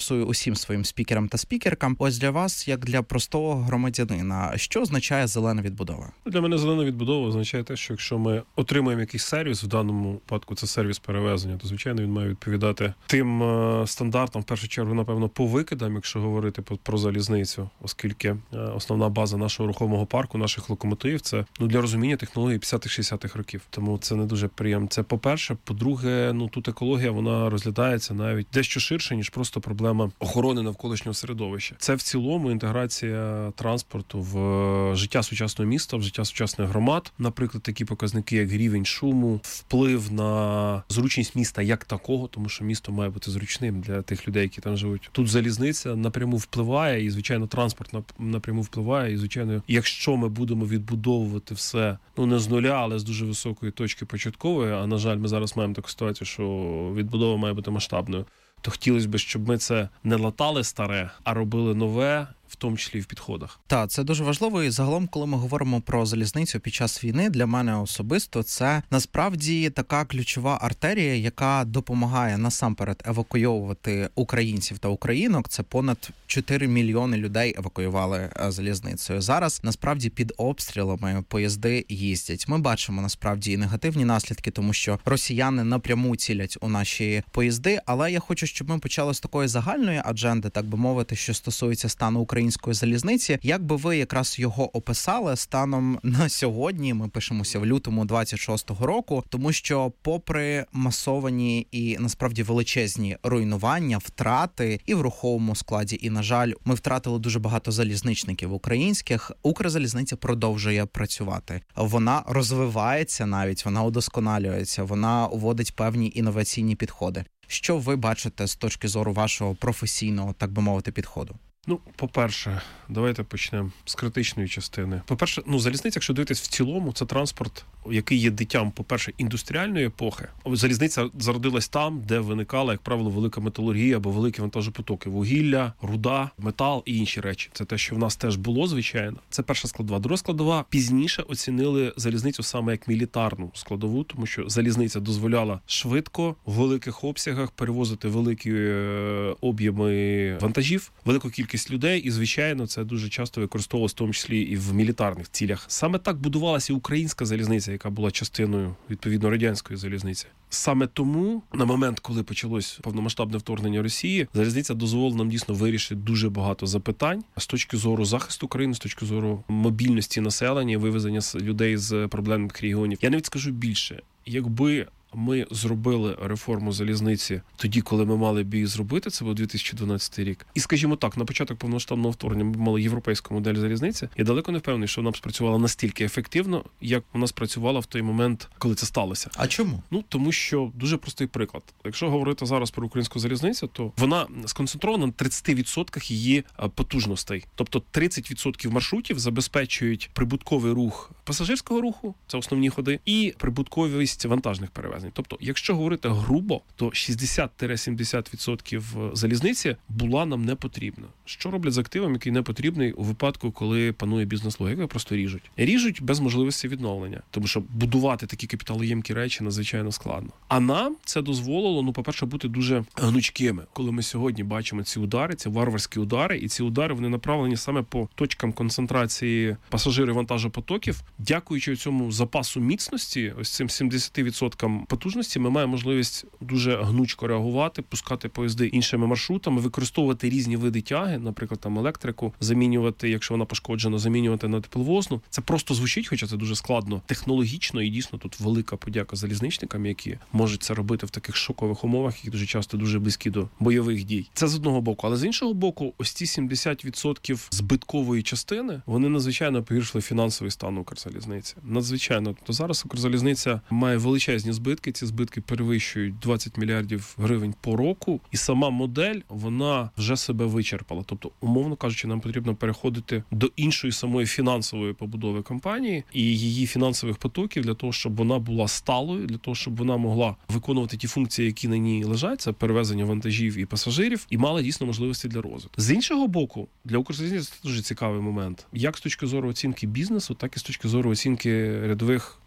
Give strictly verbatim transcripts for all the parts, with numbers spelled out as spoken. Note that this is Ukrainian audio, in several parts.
адресую усім своїм спікерам та спікеркам. Ось для вас, як для простого громадянина, що означає зелена відбудова? Для мене зелена відбудова означає те, що якщо ми отримаємо якийсь сервіс, в даному випадку це сервіс перевезення, то, звичайно, він має відповідати тим е, стандартам, в першу чергу, напевно, по викидам, якщо говорити про, про залізницю, оскільки е, основна база нашого рухомого парку, наших локомотивів, це, ну, для розуміння технології п'ятдесятих-шістдесятих років. Тому це не дуже приємно. Це, по-перше. По-друге, ну, тут екологія, вона розглядається навіть дещо ширше, ніж просто проблема охорони навколишнього середовища. Це в цілому інтеграція транспорту в життя сучасного міста, в життя сучасних громад. Наприклад, такі показники, як рівень шуму, вплив на зручність міста як такого, тому що місто має бути зручним для тих людей, які там живуть. Тут залізниця напряму впливає, і, звичайно, транспорт напряму впливає, і, звичайно, якщо ми будемо відбудовувати все, ну, не з нуля, але з дуже високої точки початкової, а, на жаль, ми зараз маємо таку ситуацію, що відбудова має бути масштабною, то хотілося б, щоб ми це не латали старе, а робили нове, в тому числі і в підходах. Так, це дуже важливо. І загалом, коли ми говоримо про залізницю під час війни, для мене особисто це насправді така ключова артерія, яка допомагає насамперед евакуйовувати українців та українок. Це понад чотири мільйони людей евакуювали залізницею. Зараз насправді під обстрілами поїзди їздять. Ми бачимо насправді і негативні наслідки, тому що росіяни напряму цілять у наші поїзди. Але я хочу, щоб ми почали з такої загальної адженди, так би мовити, що стосується стану України. Української залізниці. Як би ви якраз його описали станом на сьогодні, ми пишемося в лютому двадцять шостого року, тому що попри масовані і насправді величезні руйнування, втрати і в рухомому складі, і, на жаль, ми втратили дуже багато залізничників українських, Укрзалізниця продовжує працювати. Вона розвивається навіть, вона удосконалюється, вона вводить певні інноваційні підходи. Що ви бачите з точки зору вашого професійного, так би мовити, підходу? Ну, по-перше, давайте почнемо з критичної частини. По-перше, ну, залізниця, якщо дивитись в цілому, це транспорт, який є дитям, по-перше, індустріальної епохи. Залізниця зародилась там, де виникала, як правило, велика металургія або великі вантажопотоки. Вугілля, руда, метал і інші речі. Це те, що в нас теж було, звичайно. Це перша складова. Друга складова. Пізніше оцінили залізницю саме як мілітарну складову, тому що залізниця дозволяла швидко, в великих обсягах перевозити великі е, об'єми вантажів, велику кількість людей, і, звичайно, це дуже часто використовувалося, в тому числі і в мілітарних цілях. Саме так будувалася і українська залізниця, яка була частиною, відповідно, радянської залізниці. Саме тому, на момент, коли почалось повномасштабне вторгнення Росії, залізниця дозволила нам дійсно вирішити дуже багато запитань з точки зору захисту країни, з точки зору мобільності населення, вивезення людей з проблемних регіонів. Я навіть скажу більше, якби ми зробили реформу залізниці тоді, коли ми мали б її зробити, це був дві тисячі дванадцятий рік. І, скажімо так, на початок повномасштабного вторгнення ми мали європейську модель залізниці. Я далеко не впевнений, що вона б спрацювала настільки ефективно, як вона спрацювала в той момент, коли це сталося. А чому? Ну, тому що дуже простий приклад. Якщо говорити зараз про українську залізницю, то вона сконцентрована на тридцять відсотків її потужностей. Тобто тридцять відсотків маршрутів забезпечують прибутковий рух пасажирського руху, це основні ходи, і прибутковість вантажних перевезень. Тобто, якщо говорити грубо, то шістдесят-сімдесят відсотків залізниці була нам не потрібна. Що роблять з активом, який не потрібний у випадку, коли панує бізнес-логіка, просто ріжуть. Ріжуть без можливості відновлення, тому що будувати такі капіталоємкі речі надзвичайно складно. А нам це дозволило, ну, по-перше, бути дуже гнучкими. Коли ми сьогодні бачимо ці удари, ці варварські удари, і ці удари, вони направлені саме по точкам концентрації пасажирів вантажопотоків. Дякуючи цьому запасу міцності, ось цим сімдесят відсоткам потужності, ми маємо можливість дуже гнучко реагувати, пускати поїзди іншими маршрутами, використовувати різні види тяги, наприклад, там електрику, замінювати, якщо вона пошкоджена, замінювати на тепловозну. Це просто звучить, хоча це дуже складно, технологічно, і дійсно тут велика подяка залізничникам, які можуть це робити в таких шокових умовах, які дуже часто дуже близькі до бойових дій. Це з одного боку. Але з іншого боку, ось ці сімдесят відсотків збиткової частини, вони надзвичайно погіршили фінансовий стан Укрзалізниці. Надзвичайно. Тобто зараз Укрзалізниця має величезні збитки, ці збитки перевищують двадцять мільярдів гривень по року, і сама модель, вона вже себе вичерпала. Тобто, умовно кажучи, нам потрібно переходити до іншої самої фінансової побудови компанії і її фінансових потоків для того, щоб вона була сталою, для того, щоб вона могла виконувати ті функції, які на ній лежать, це перевезення вантажів і пасажирів, і мала дійсно можливості для розвитку. З іншого боку, для Укрзалізниці це дуже цікавий момент. Як з точки зору оцінки бізнесу, так і з точки зору оцінки рядових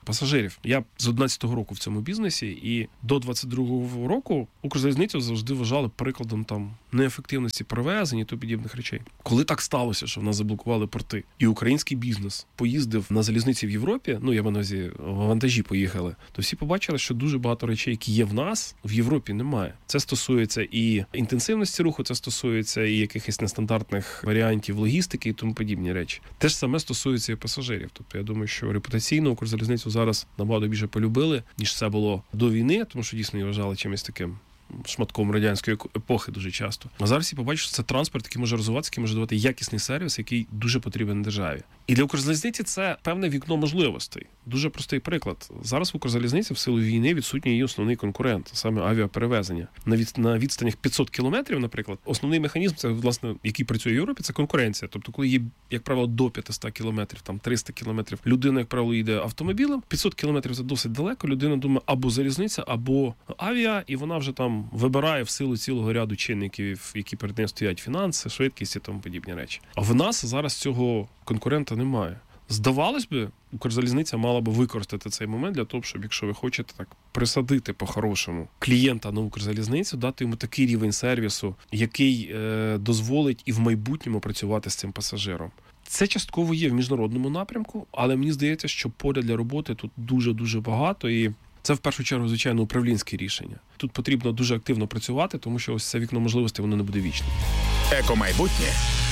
пасажирів. Я з одинадцятого року в цьому бізнесі, і до двадцять другого року Укрзалізницю завжди вважали прикладом там неефективності перевезень і то подібних речей. Коли так сталося, що в нас заблокували порти, і український бізнес поїздив на залізниці в Європі, ну я в увазі вантажі поїхали, то всі побачили, що дуже багато речей, які є в нас, в Європі немає. Це стосується і інтенсивності руху, це стосується і якихось нестандартних варіантів логістики і тому подібні речі. Те ж саме стосується і пасажирів. Тобто я думаю, що репутаційно Укрзалізницю зараз набагато більше полюбили, ніж це було до війни, тому що дійсно її вважали чимось таким шматком радянської епохи дуже часто. А зараз всі побачать, що це транспорт, який може розвиватися, який може давати якісний сервіс, який дуже потрібен державі. І для Укрзалізниці це певне вікно можливостей. Дуже простий приклад. Зараз в Укрзалізниці в силу війни відсутній її основний конкурент, саме авіаперевезення. На, від, на відстанях п'ятсот кілометрів, наприклад, основний механізм, це, власне, який працює в Європі, це конкуренція. Тобто, коли є, як правило, до п'ятсот кілометрів, там триста кілометрів, людина, як правило, їде автомобілем, п'ятсот кілометрів – це досить далеко, людина думає або залізниця, або авіа, і вона вже там вибирає в силу цілого ряду чинників, які перед нею стоять: фінанси, швидкість і тому подібні речі. А в нас зараз цього конкурента немає. Здавалось би, Укрзалізниця мала би використати цей момент для того, щоб, якщо ви хочете так присадити по-хорошому клієнта на Укрзалізницю, дати йому такий рівень сервісу, який е, дозволить і в майбутньому працювати з цим пасажиром. Це частково є в міжнародному напрямку, але мені здається, що поля для роботи тут дуже-дуже багато, і це в першу чергу, звичайно, управлінське рішення. Тут потрібно дуже активно працювати, тому що ось це вікно можливостей, воно не буде вічним. Екомайбутнє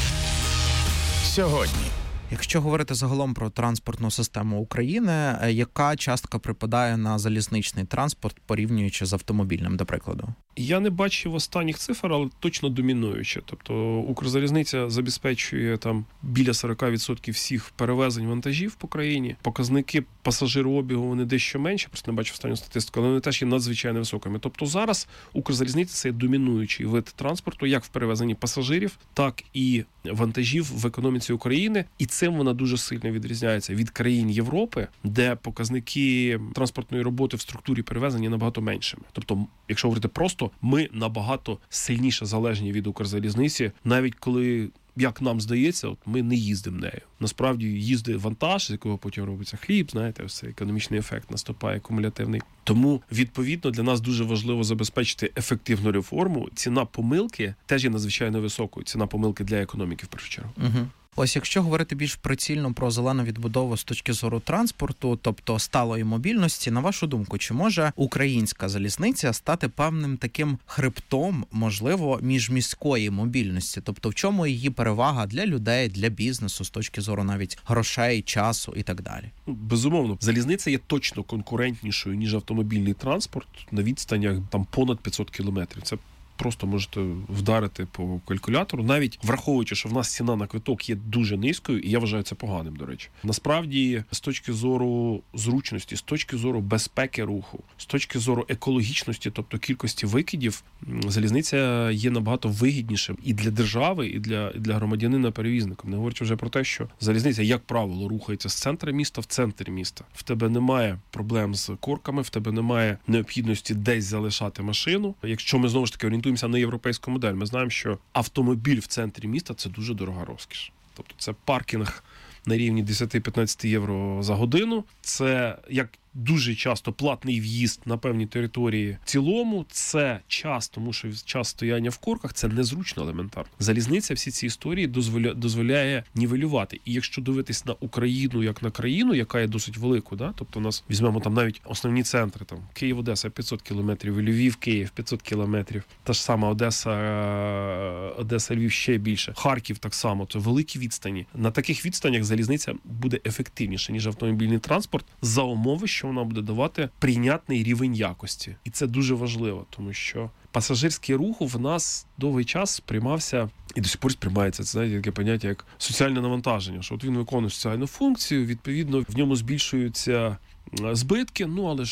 сьогодні. Якщо говорити загалом про транспортну систему України, яка частка припадає на залізничний транспорт, порівнюючи з автомобільним, до прикладу? Я не бачив останніх цифр, але точно домінуюче. Тобто Укрзалізниця забезпечує там біля сорок відсотків всіх перевезень вантажів по країні. Показники пасажирообігу вони дещо менші, просто не бачив останню статистику, але вони теж є надзвичайно високими. Тобто зараз Укрзалізниця – це домінуючий вид транспорту, як в перевезенні пасажирів, так і вантажів в економіці України. І цим вона дуже сильно відрізняється від країн Європи, де показники транспортної роботи в структурі перевезення набагато меншими. Тобто, якщо говорити просто, ми набагато сильніше залежні від Укрзалізниці, навіть коли, як нам здається, от ми не їздимо нею. Насправді їздить вантаж, з якого потім робиться хліб, знаєте, ось цей економічний ефект наступає кумулятивний. Тому, відповідно, для нас дуже важливо забезпечити ефективну реформу. Ціна помилки теж є надзвичайно високою. Ціна помилки для економіки, в першу чергу. Угу. Ось якщо говорити більш прицільно про зелену відбудову з точки зору транспорту, тобто сталої мобільності, на вашу думку, чи може українська залізниця стати певним таким хребтом, можливо, міжміської мобільності? Тобто в чому її перевага для людей, для бізнесу, з точки зору навіть грошей, часу і так далі? Безумовно, залізниця є точно конкурентнішою, ніж автомобільний транспорт на відстанях там понад п'ятсот кілометрів. Це просто можете вдарити по калькулятору, навіть враховуючи, що в нас ціна на квиток є дуже низькою, і я вважаю це поганим, до речі. Насправді, з точки зору зручності, з точки зору безпеки руху, з точки зору екологічності, тобто кількості викидів, залізниця є набагато вигіднішим і для держави, і для, і для громадянина-перевізника. Не говорячи вже про те, що залізниця, як правило, рухається з центру міста в центр міста. В тебе немає проблем з корками, в тебе немає необхідності десь залишати машину. Якщо ми, знову ж таки, орієнтуємося на європейську модель, ми знаємо, що автомобіль в центрі міста – це дуже дорога розкіш. Тобто це паркінг на рівні десять-п'ятнадцять євро за годину, це як дуже часто платний в'їзд на певні території в цілому, це час, тому що час стояння в корках, це незручно елементарно. Залізниця всі ці історії дозволяє, дозволяє нівелювати. І якщо дивитись на Україну як на країну, яка є досить великою, да? Тобто у нас візьмемо там навіть основні центри, там Київ-Одеса п'ятсот кілометрів, Львів-Київ п'ятсот кілометрів, та ж сама Одеса, Одеса-Львів ще більше, Харків так само, це великі відстані. На таких відстанях залізниця буде ефективніше, ніж автомобільний транспорт, за умови, що вона буде давати прийнятний рівень якості. І це дуже важливо, тому що пасажирський рух в нас довгий час сприймався, і до сих пор сприймається, це, знаєте, таке поняття, як соціальне навантаження, що от він виконує соціальну функцію, відповідно, в ньому збільшуються збитки, ну, але ж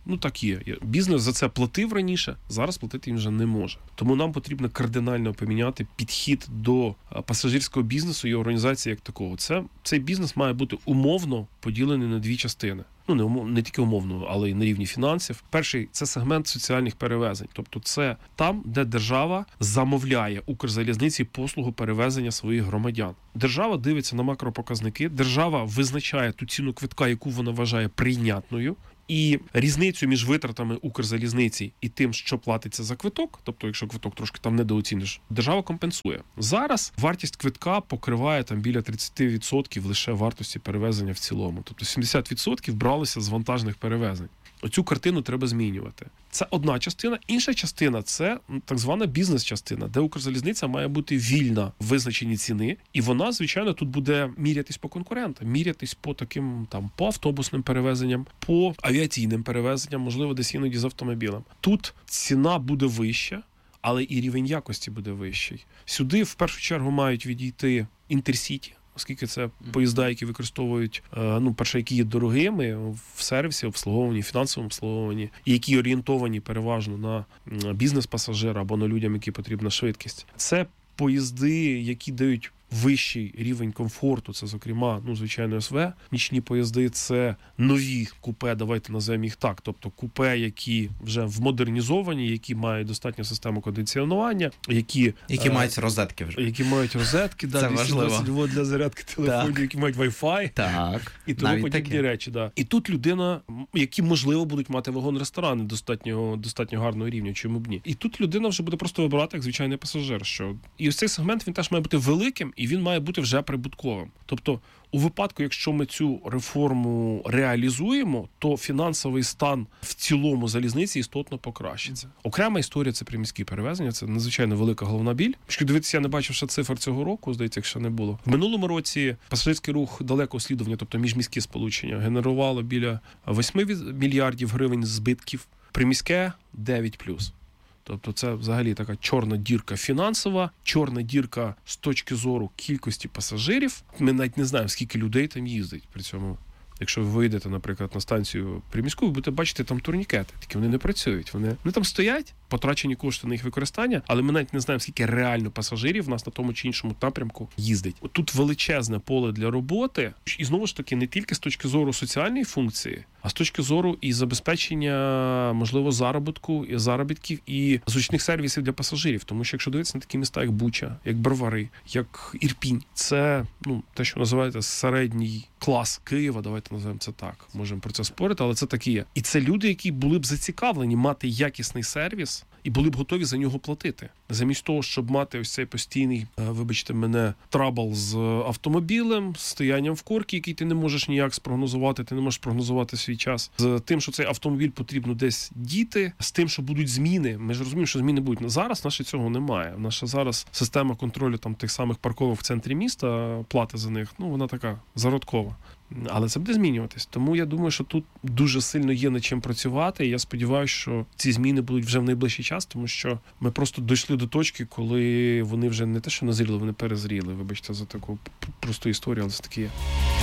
Ну так є. Бізнес за це платив раніше, зараз платити він вже не може. Тому нам потрібно кардинально поміняти підхід до пасажирського бізнесу і організації як такого. Це, цей бізнес має бути умовно поділений на дві частини. Ну, не, умов, не тільки умовно, але й на рівні фінансів. Перший – це сегмент соціальних перевезень. Тобто це там, де держава замовляє Укрзалізниці послугу перевезення своїх громадян. Держава дивиться на макропоказники, держава визначає ту ціну квитка, яку вона вважає прийнятною, і різницю між витратами Укрзалізниці і тим, що платиться за квиток, тобто якщо квиток трошки там недооціниш, держава компенсує. Зараз вартість квитка покриває там біля тридцять відсотків лише вартості перевезення в цілому. Тобто сімдесят відсотків бралися з вантажних перевезень. Оцю картину треба змінювати. Це одна частина. Інша частина – це так звана бізнес-частина, де Укрзалізниця має бути вільна в визначенні ціни. І вона, звичайно, тут буде мірятись по конкурентам, мірятись по таким, там, по автобусним перевезенням, по авіаційним перевезенням, можливо, десь іноді з автомобілем. Тут ціна буде вища, але і рівень якості буде вищий. Сюди, в першу чергу, мають відійти інтерсіті, оскільки це поїзда, які використовують, ну, перше, які є дорогими в сервісі, обслуговуванні, фінансовому обслуговуванні, і які орієнтовані переважно на бізнес-пасажира або на людям, які потрібна швидкість. Це поїзди, які дають вищий рівень комфорту, це, зокрема, ну, звичайно, ес ве. Нічні поїзди – це нові купе, давайте назвемо їх так, тобто купе, які вже вмодернізовані, які мають достатню систему кондиціонування, які... Які е- мають розетки вже. Які мають розетки, да, двісті двадцять вольт для зарядки телефонів, які мають Wi-Fi. Так. І тому подібні речі, да. І тут людина, які, можливо, будуть мати вагон-ресторани достатньо, достатньо гарного рівня, чому б ні. І тут людина вже буде просто вибирати як звичайний пасажир. Що... І ось цей сегмент, він теж має бути великим, і він має бути вже прибутковим. Тобто, у випадку, якщо ми цю реформу реалізуємо, то фінансовий стан в цілому залізниці істотно покращиться. Окрема історія – це приміські перевезення, це надзвичайно велика головна біль. Якщо дивитися, я не бачив ще цифр цього року, здається, якщо не було. В минулому році пасажирський рух далекого слідування, тобто міжміські сполучення, генерувало біля восьми мільярдів гривень збитків, приміське – дев'ять плюс. Тобто це взагалі така чорна дірка фінансова, чорна дірка з точки зору кількості пасажирів. Ми навіть не знаємо, скільки людей там їздить при цьому. Якщо ви вийдете, наприклад, на станцію приміську, ви будете бачити там турнікети, тільки вони не працюють. Вони, вони там стоять, потрачені кошти на їх використання, але ми навіть не знаємо, скільки реально пасажирів в нас на тому чи іншому напрямку їздить. Тут величезне поле для роботи. І знову ж таки, не тільки з точки зору соціальної функції, а з точки зору і забезпечення, можливо, заробітку, і заробітків і зручних сервісів для пасажирів. Тому що якщо дивитися на такі міста, як Буча, як Бровари, як Ірпінь, це, ну, те, що називається середній клас Києва, давайте називаємо це так. Можемо про це спорити, але це такі є. І це люди, які були б зацікавлені мати якісний сервіс і були б готові за нього платити. Замість того, щоб мати ось цей постійний, вибачте мене, трабл з автомобілем, з стоянням в коркі, який ти не можеш ніяк спрогнозувати, ти не можеш спрогнозувати свій час, з тим, що цей автомобіль потрібно десь діти, з тим, що будуть зміни. Ми ж розуміємо, що зміни будуть. Зараз наша цього немає. Наша зараз система контролю там тих самих парковок в центрі міста, плати за них, ну, вона така зародкова. Але це буде змінюватись. Тому я думаю, що тут дуже сильно є над чим працювати. І я сподіваюся, що ці зміни будуть вже в найближчий час, тому що ми просто дійшли до точки, коли вони вже не те, що назріли, вони перезріли. Вибачте за таку просту історію, але це таке є.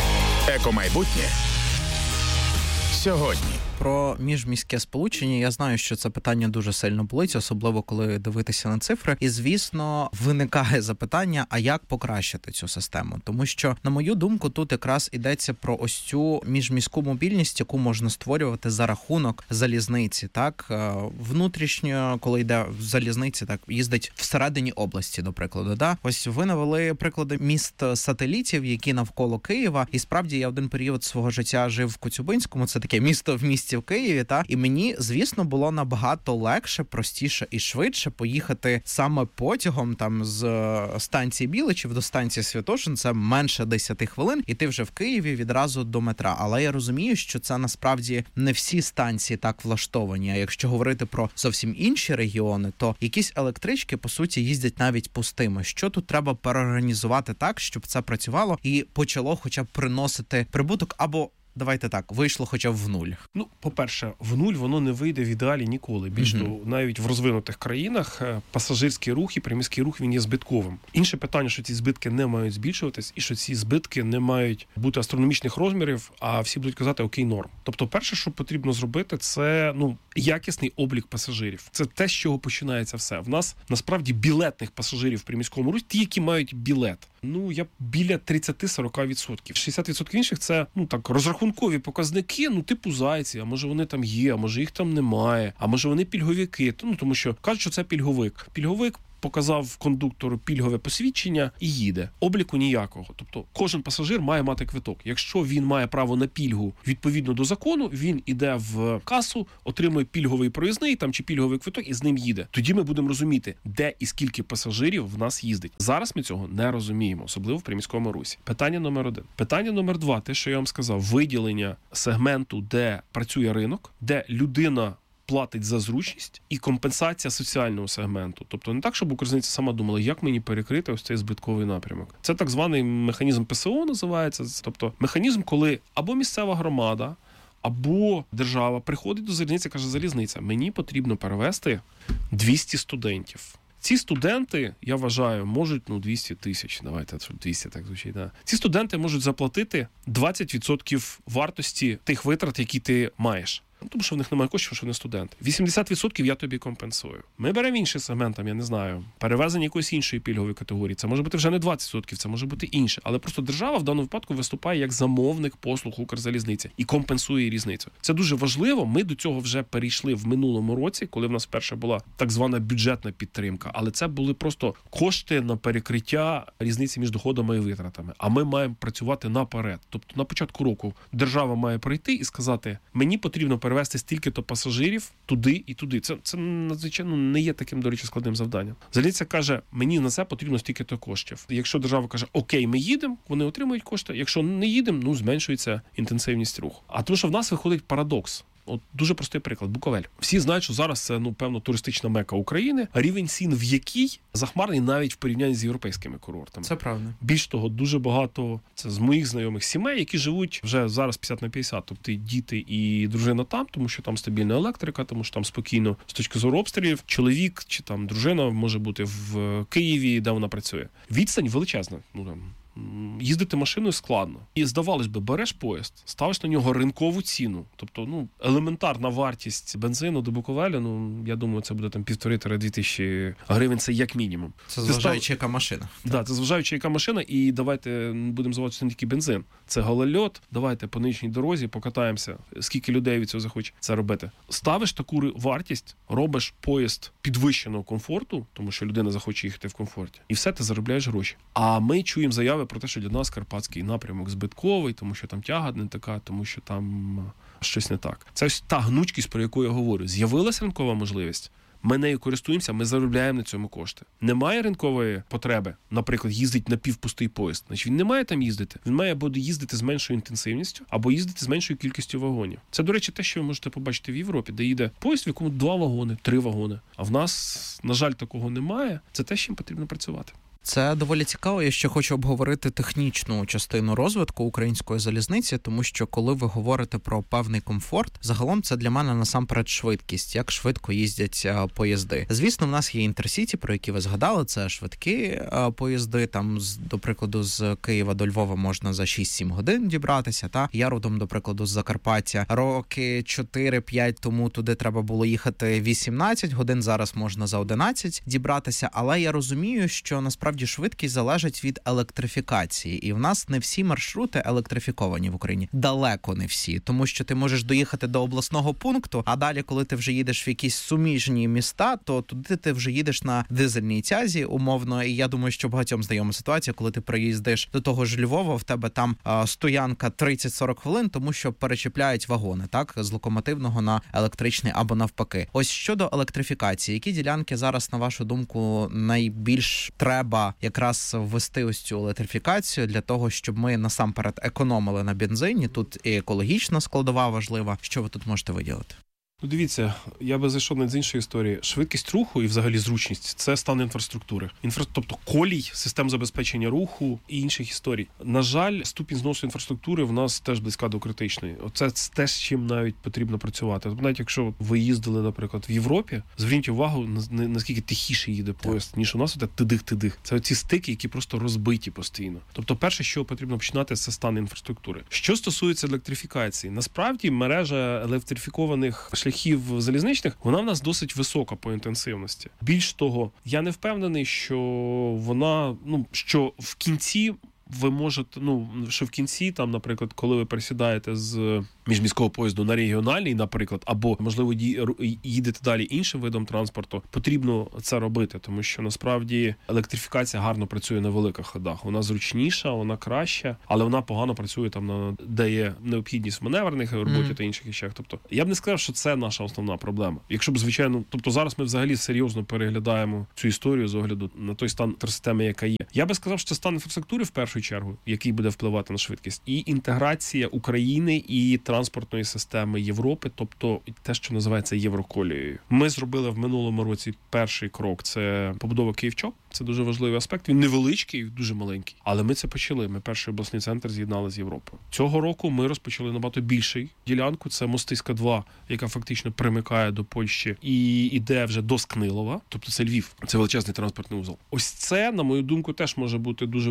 Екомайбутнє сьогодні. Про міжміське сполучення я знаю, що це питання дуже сильно болить, особливо коли дивитися на цифри. І, звісно, виникає запитання, а як покращити цю систему? Тому що, на мою думку, тут якраз йдеться про ось цю міжміську мобільність, яку можна створювати за рахунок залізниці. Так, внутрішньо, коли йде в залізниці, так їздить всередині області, до прикладу. Да? Ось ви навели приклади міст-сателітів, які навколо Києва. І справді я один період свого життя жив в Коцюбинському. Це таке місто в місті в Києві, та і мені, звісно, було набагато легше, простіше і швидше поїхати саме потягом там з станції Біличів до станції Святошин. Це менше десять хвилин, і ти вже в Києві відразу до метра. Але я розумію, що це насправді не всі станції так влаштовані. А якщо говорити про зовсім інші регіони, то якісь електрички, по суті, їздять навіть пустими. Що тут треба переорганізувати так, щоб це працювало і почало хоча б приносити прибуток або давайте так, вийшло хоча б в нуль? Ну, по-перше, в нуль воно не вийде в ідеалі ніколи. Більш того, mm-hmm. навіть в розвинутих країнах пасажирський рух і приміський рух, він є збитковим. Інше питання, що ці збитки не мають збільшуватись і що ці збитки не мають бути астрономічних розмірів, а всі будуть казати окей, норм. Тобто перше, що потрібно зробити, це ну якісний облік пасажирів. Це те, з чого починається все. В нас насправді білетних пасажирів в приміському русі, ті, які мають білет. Ну, я біля тридцять-сорок відсотків. шістдесят відсотків інших це, ну так, розрахункові показники, ну, типу зайці, а може вони там є, а може їх там немає, а може вони пільговики. Ну, тому що кажуть, що це пільговик. Пільговик показав кондуктору пільгове посвідчення і їде. Обліку ніякого. Тобто кожен пасажир має мати квиток. Якщо він має право на пільгу відповідно до закону, він іде в касу, отримує пільговий проїзний там чи пільговий квиток і з ним їде. Тоді ми будемо розуміти, де і скільки пасажирів в нас їздить. Зараз ми цього не розуміємо, особливо в приміському русі. Питання номер один. Питання номер два, те, що я вам сказав, виділення сегменту, де працює ринок, де людина платить за зручність і компенсація соціального сегменту. Тобто не так, щоб Укрзалізниця сама думала, як мені перекрити ось цей збитковий напрямок. Це так званий механізм ПСО називається. Тобто механізм, коли або місцева громада, або держава приходить до залізниці і каже, залізниця, мені потрібно перевезти двісті студентів. Ці студенти, я вважаю, можуть, ну, двісті тисяч, давайте, двісті так звучить, да. Ці студенти можуть заплатити двадцять відсотків вартості тих витрат, які ти маєш. Тому що в них немає коштів, що вони студенти. вісімдесят відсотків я тобі компенсую. Ми беремо інший сегмент, там, я не знаю, перевезення якоїсь іншої пільгової категорії. Це може бути вже не двадцять відсотків, це може бути інше. Але просто держава в даному випадку виступає як замовник послуг Укрзалізниці і компенсує різницю. Це дуже важливо. Ми до цього вже перейшли в минулому році, коли в нас вперше була так звана бюджетна підтримка. Але це були просто кошти на перекриття різниці між доходами і витратами. А ми маємо працювати наперед. Тобто на початку року держава має прийти і сказати, мені потрібно перевести перевезти стільки-то пасажирів туди і туди. Це, це надзвичайно не є таким, до речі, складним завданням. Залізниця каже, мені на це потрібно стільки-то коштів. Якщо держава каже, окей, ми їдемо, вони отримують кошти. Якщо не їдемо, ну, зменшується інтенсивність руху. А тому що в нас виходить парадокс. От дуже простий приклад. Буковель. Всі знають, що зараз це, ну, певно, туристична мека України, рівень цін в якій захмарний навіть в порівнянні з європейськими курортами. Це правда. Більш того, дуже багато, це з моїх знайомих сімей, які живуть вже зараз п'ятдесят на п'ятдесят, тобто діти і дружина там, тому що там стабільна електрика, тому що там спокійно з точки зору обстрілів, чоловік чи там дружина може бути в Києві, де вона працює. Відстань величезна, ну там, їздити машиною складно. І, здавалось би, береш поїзд, ставиш на нього ринкову ціну. Тобто, ну, елементарна вартість бензину до Буковеля, ну, я думаю, це буде там півтори-дві тисячі гривень, це як мінімум. Це зважаючи, яка машина. Так, да, це зважаючи, яка машина, і давайте будемо звати, це не тільки бензин. Це голольот, давайте по нинішній дорозі покатаємося, скільки людей від цього захоче це робити. Ставиш таку вартість, робиш поїзд підвищеного комфорту, тому що людина захоче їхати в комфорті, і все, ти заробляєш гроші. А ми чуємо заяви про те, що для нас карпатський напрямок збитковий, тому що там тяга не така, тому що там щось не так. Це ось та гнучкість, про яку я говорю. З'явилася ринкова можливість, ми нею користуємося, ми заробляємо на цьому кошти. Немає ринкової потреби, наприклад, їздить на півпустий поїзд. Значить, він не має там їздити. Він має або їздити з меншою інтенсивністю, або їздити з меншою кількістю вагонів. Це, до речі, те, що ви можете побачити в Європі, де їде поїзд, в якому два вагони, три вагони. А в нас, на жаль, такого немає. Це те, з чим потрібно працювати. Це доволі цікаво. Я ще хочу обговорити технічну частину розвитку української залізниці, тому що коли ви говорите про певний комфорт, загалом це для мене насамперед швидкість, як швидко їздять поїзди. Звісно, в нас є інтерсіті, про які ви згадали, це швидкі поїзди, там, до прикладу, з Києва до Львова можна за шість-сім годин дібратися, та я родом, до прикладу, з Закарпаття. Роки чотири-п'ять тому туди треба було їхати вісімнадцять годин, зараз можна за одинадцять дібратися, але я розумію, що насправді швидкість залежить від електрифікації. І в нас не всі маршрути електрифіковані в Україні. Далеко не всі. Тому що ти можеш доїхати до обласного пункту, а далі, коли ти вже їдеш в якісь суміжні міста, то туди ти вже їдеш на дизельній тязі, умовно. І я думаю, що багатьом знайома ситуація, коли ти приїздиш до того ж Львова, в тебе там а, стоянка тридцять-сорок хвилин, тому що перечіпляють вагони, так, з локомотивного на електричний або навпаки. Ось щодо електрифікації, які ділянки зараз, на вашу думку, найбільш треба якраз ввести ось цю електрифікацію для того, щоб ми насамперед економили на бензині? Тут і екологічна складова важлива. Що ви тут можете виділити? Ну, дивіться, я би зайшов навіть з іншої історії. Швидкість руху і взагалі зручність – це стан інфраструктури. Інфра... Тобто колій, систем забезпечення руху і інших історій. На жаль, ступінь зносу інфраструктури в нас теж близька до критичної. Оце те, з чим навіть потрібно працювати. Тобто, навіть якщо ви їздили, наприклад, в Європі, зверніть увагу, наскільки тихіше їде поїзд, ніж у нас оте тидих-тидих. Це оці стики, які просто розбиті постійно. Тобто, перше, що потрібно починати, це стан інфраструктури. Що стосується електрифікації, насправді мережа електрифікованих шляхів залізничних, вона в нас досить висока по інтенсивності. Більш того, я не впевнений, що вона, ну, що в кінці ви можете, ну, що в кінці, там, наприклад, коли ви пересідаєте з міжміського поїзду на регіональний, наприклад, або, можливо, їдете далі іншим видом транспорту, потрібно це робити, тому що, насправді, електрифікація гарно працює на великих ходах. Вона зручніша, вона краща, але вона погано працює там, на, де є необхідність в маневрених роботі mm-hmm. та інших речах. Тобто, я б не сказав, що це наша основна проблема. Якщо б, звичайно, тобто зараз ми взагалі серйозно переглядаємо цю історію з огляду на той стан системи, яка є. Я би сказав, що це стан інфраструктури в першу чергу, який буде впливати на швидкість, і інтеграція України і транспортної системи Європи, тобто те, що називається Євроколією. Ми зробили в минулому році перший крок – це побудова Київчоп. Це дуже важливий аспект. Він невеличкий, дуже маленький. Але ми це почали. Ми перший обласний центр з'єднали з Європою. Цього року ми розпочали набагато більший ділянку. Це Мостиська два, яка фактично примикає до Польщі і іде вже до Скнилова. Тобто це Львів. Це величезний транспортний вузол. Ось це, на мою думку, теж може бути дуже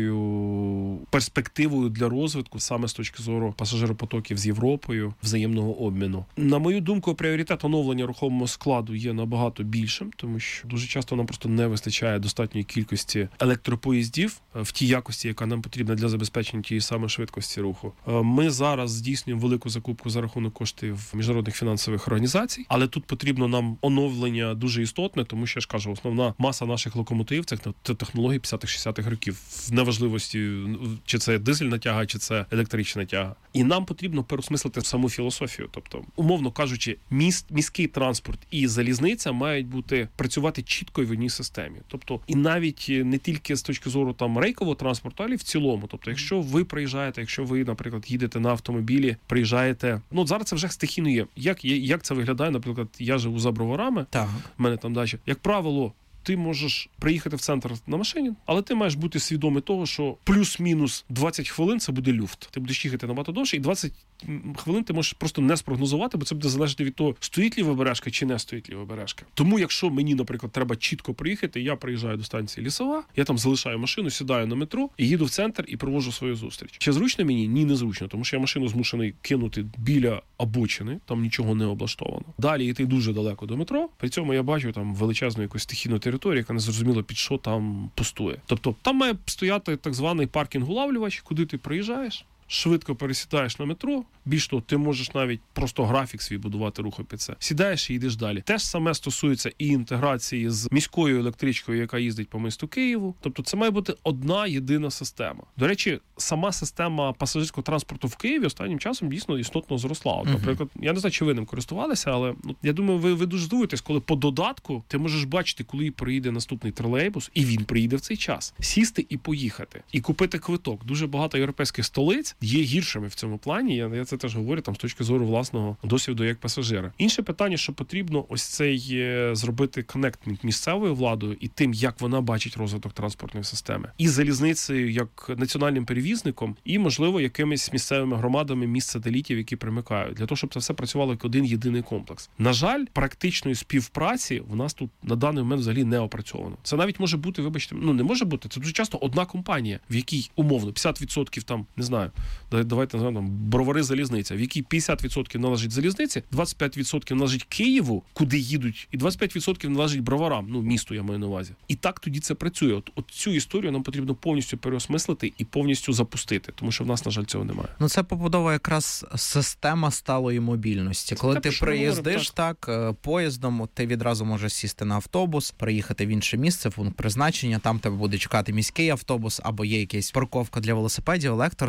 великою перспективою для розвитку саме з точки зору пасажиропотоків з Європою, взаємного обміну. На мою думку, пріоритет оновлення рухомого складу є набагато більшим, тому що дуже часто нам просто не вистачає достатньої кількості електропоїздів в тій якості, яка нам потрібна для забезпечення тієї самої швидкості руху. Ми зараз здійснюємо велику закупку за рахунок коштів міжнародних фінансових організацій, але тут потрібно нам оновлення дуже істотне, тому що, я ж кажу, основна маса наших локомотивів – це технології п'ятдесятих-шістдесятих років, в неважливості, чи це дизельна тяга, чи це електрична тяга. І нам потрібно переосмислити саму філософію. Тобто, умовно кажучи, міст, міський транспорт і залізниця мають бути працювати чітко в одній системі. Тобто, і навіть не тільки з точки зору там рейкового транспорту, але й в цілому. Тобто, якщо ви приїжджаєте, якщо ви, наприклад, їдете на автомобілі, приїжджаєте, ну зараз це вже стихійно є. Як, як це виглядає? Наприклад, я живу за Броварами, так. В мене там дача. Як правило, ти можеш приїхати в центр на машині, але ти маєш бути свідомий того, що плюс-мінус двадцять хвилин це буде люфт. Ти будеш їхати набагато довше, і двадцять хвилин ти можеш просто не спрогнозувати, бо це буде залежати від того, стоїть лівобережка чи не стоїть лівобережка. Тому якщо мені, наприклад, треба чітко приїхати, я приїжджаю до станції Лісова, я там залишаю машину, сідаю на метро і їду в центр і проводжу свою зустріч. Чи зручно мені? Ні, не зручно, тому що я машину змушений кинути біля обочини, там нічого не облаштовано. Далі йти дуже далеко до метро, при цьому я бачу там величезну якусь стихійну територію, яка не зрозуміло під що там пустує. Тобто там має стояти так званий паркінг-улавлювач, куди ти приїжджаєш, швидко пересідаєш на метро, більш того, ти можеш навіть просто графік свій будувати руху під це. Сідаєш і йдеш далі. Те ж саме стосується і інтеграції з міською електричкою, яка їздить по місту Києву. Тобто це має бути одна єдина система. До речі, сама система пасажирського транспорту в Києві останнім часом дійсно істотно зросла. От, наприклад, я не знаю, чи ви ним користувалися, але ну, я думаю, ви, ви дуже здивуєтесь, коли по додатку ти можеш бачити, коли приїде наступний тролейбус, і він приїде в цей час. Сісти і поїхати. І купити квиток. Дуже багато європейських столиць є гіршими в цьому плані. Я, я це теж говорю там з точки зору власного досвіду як пасажира. Інше питання, що потрібно ось цей е, зробити коннектмент місцевою владою і тим, як вона бачить розвиток транспортної системи. І залізницею як національним перевізником, і, можливо, якимись місцевими громадами міст-сателітів, які примикають. Для того, щоб це все працювало як один єдиний комплекс. На жаль, практичної співпраці в нас тут на даний момент взагалі не опрацьовано. Це навіть може бути, вибачте, ну не може бути, це дуже часто одна компанія, в якій умовно п'ятдесят відсотків там, не знаю, давайте називаємо там Бровари залізниця, в якій п'ятдесят відсотків належить залізниці, двадцять п'ять відсотків належить Києву, куди їдуть, і двадцять п'ять відсотків належить Броварам, ну місту я маю на увазі. І так тоді це працює. От, от цю історію нам потрібно повністю переосмислити і повністю запустити, тому що в нас, на жаль, цього немає. Ну це побудова якраз система сталої мобільності. Коли це ти приїздиш так. так поїздом, ти відразу можеш сісти на автобус, приїхати в інше місце, пункт призначення, там тебе буде чекати міський автобус або є якась парковка для велосипедів, електротранспорт.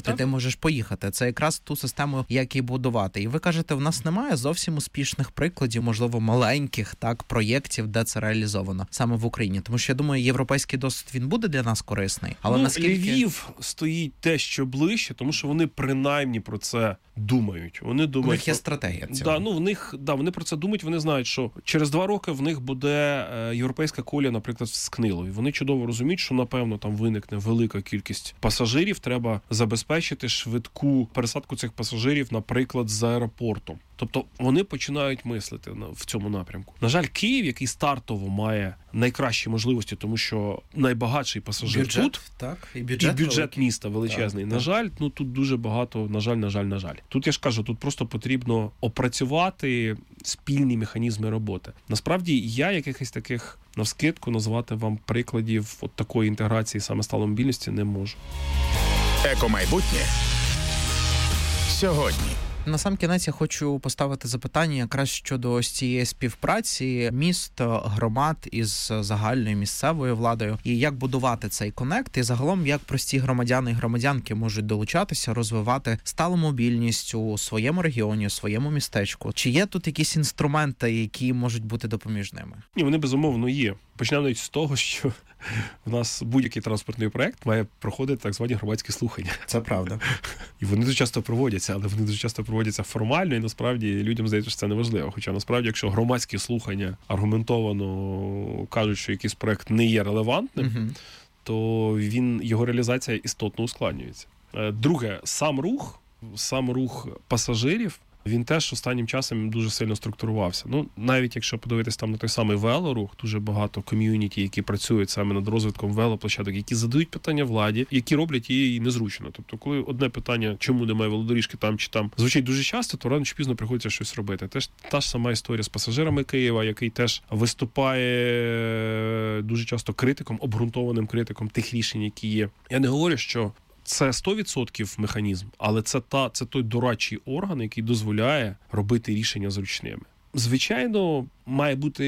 транспорт, так. і ти можеш поїхати. Це якраз ту систему, як і будувати. І ви кажете, в нас немає зовсім успішних прикладів, можливо, маленьких так проєктів, де це реалізовано саме в Україні. Тому що я думаю, європейський досвід він буде для нас корисний. Але ну, наскільки Львів стоїть те, що ближче, тому що вони принаймні про це думають. Вони думають, у них є стратегія цього. Да, ну в них да, вони про це думають. Вони знають, що через два роки в них буде е, європейська колія, наприклад, з Книлою. Вони чудово розуміють, що напевно там виникне велика кількість пасажирів. Треба забезпечити швидку пересадку цих пасажирів, наприклад, з аеропорту. Тобто вони починають мислити в цьому напрямку. На жаль, Київ, який стартово має найкращі можливості, тому що найбагатший пасажир бюджет, тут, так, і бюджет, і бюджет великий. міста величезний. Так, на так. жаль, ну тут дуже багато, на жаль, на жаль, на жаль. Тут я ж кажу, тут просто потрібно опрацювати спільні механізми роботи. Насправді, я якихось таких навскидку назвати вам прикладів от такої інтеграції саме сталої мобільності не можу. Екомайбутнє сьогодні. На сам кінець я хочу поставити запитання якраз щодо ось цієї співпраці міст, громад із загальною місцевою владою, і як будувати цей конект, і загалом як прості громадяни і громадянки можуть долучатися, розвивати сталу мобільність у своєму регіоні, у своєму містечку. Чи є тут якісь інструменти, які можуть бути допоміжними? Ні, вони безумовно є. Почнемо навіть з того, що в нас будь-який транспортний проект має проходити так звані громадські слухання. Це правда. І вони дуже часто проводяться, але вони дуже часто проводяться формально, і насправді людям здається, що це неважливо. Хоча насправді, якщо громадські слухання аргументовано кажуть, що якийсь проект не є релевантним, угу. то він, його реалізація істотно ускладнюється. Друге, сам рух, сам рух пасажирів, він теж останнім часом дуже сильно структурувався. Ну, навіть якщо подивитись там на той самий велорух, дуже багато ком'юніті, які працюють саме над розвитком велоплощадок, які задають питання владі, які роблять її незручно. Тобто, коли одне питання, чому немає велодоріжки там чи там, звучить дуже часто, то рано чи пізно приходиться щось робити. Теж та ж сама історія з пасажирами Києва, який теж виступає дуже часто критиком, обґрунтованим критиком тих рішень, які є. Я не говорю, що це сто відсотків механізм, але це, та, це той дорадчий орган, який дозволяє робити рішення зручними. Звичайно, має бути